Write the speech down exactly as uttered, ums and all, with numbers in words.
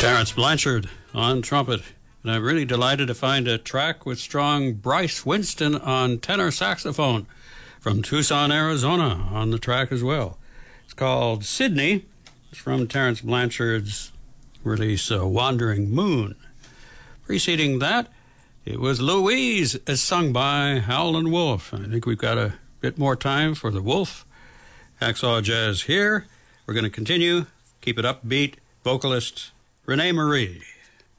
Terence Blanchard on trumpet. And I'm really delighted to find a track with strong Bryce Winston on tenor saxophone from Tucson, Arizona on the track as well. It's called Sydney. It's from Terence Blanchard's release uh, Wandering Moon. Preceding that, it was Louise, as sung by Howlin' Wolf. I think we've got a bit more time for the Wolf. Hacksaw Jazz here. We're going to continue. Keep it upbeat. Vocalist Renee Marie.